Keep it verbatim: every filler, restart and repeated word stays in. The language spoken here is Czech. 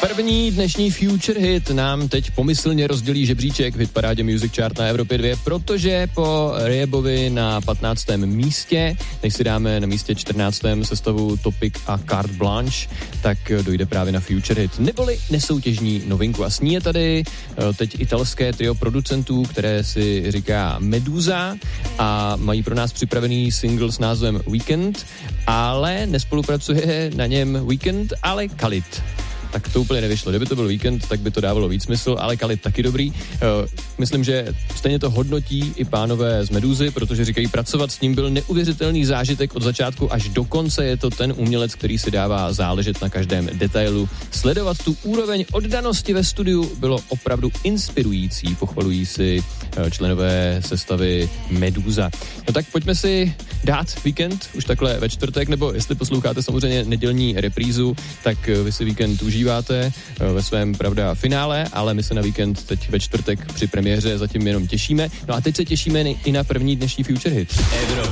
První dnešní Future Hit nám teď pomyslně rozdělí žebříček v hitparádě Music Chart na Evropě dva, protože po Rayebovi na patnáctém místě, než si dáme na místě čtrnáctém sestavu Topic a Carte Blanche, tak dojde právě na Future Hit, neboli nesoutěžní novinku. A s ní je tady teď italské trio producentů, které si říká Medusa a mají pro nás připravený single s názvem Weekend, ale nespolupracuje na něm Weekend, ale Khalid. Tak to úplně nevyšlo. Kdyby to byl Weekend, tak by to dávalo víc smysl, ale Khalid taky dobrý. Myslím, že stejně to hodnotí i pánové z Meduzy, protože říkají, pracovat s ním byl neuvěřitelný zážitek od začátku až do konce. Je to ten umělec, který si dává záležet na každém detailu. Sledovat tu úroveň oddanosti ve studiu bylo opravdu inspirující, pochvalují si členové sestavy Meduza. No tak pojďme si dát Weekend už takhle ve čtvrtek, nebo jestli posloucháte samozřejmě nedělní reprízu, tak vy si Weekend užíváte ve svém, pravda, finále, ale my se na Weekend teď ve čtvrtek při premiéře zatím jenom těšíme. No a teď se těšíme i na první dnešní Future Hit.